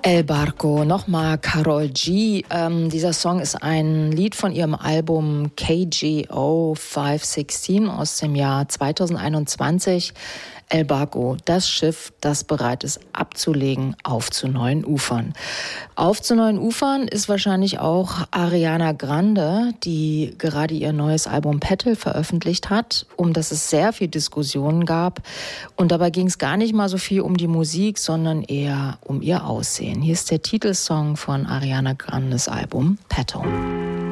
El Barco, nochmal Karol G. Dieser Song ist ein Lied von ihrem Album KGO 516 aus dem Jahr 2021. El Barco, das Schiff, das bereit ist abzulegen, auf zu neuen Ufern. Auf zu neuen Ufern ist wahrscheinlich auch Ariana Grande, die gerade ihr neues Album Petal veröffentlicht hat, um das es sehr viel Diskussionen gab. Und dabei ging es gar nicht mal so viel um die Musik, sondern eher um ihr Aussehen. Hier ist der Titelsong von Ariana Grandes Album Petal.